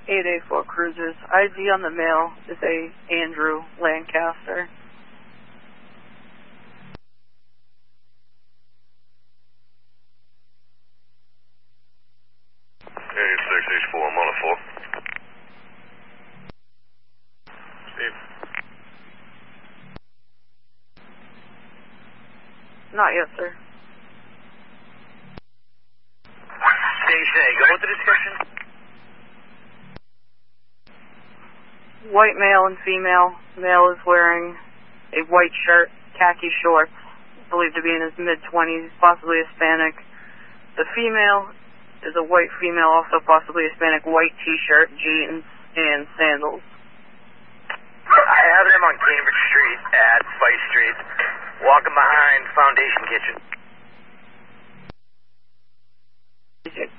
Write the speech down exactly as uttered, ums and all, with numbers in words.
eight eight four Cruisers. I D on the male is a Andrew Lancaster. eight six H four, I'm on a four. Steve. Not yet, sir. Station A, go with the description. White male and female. Male is wearing a white shirt, khaki shorts, believed to be in his mid-twenties, possibly Hispanic. The female is a white female, also possibly Hispanic, white t-shirt, jeans, and sandals. I have them on Cambridge Street at Spice Street, walking behind Foundation Kitchen.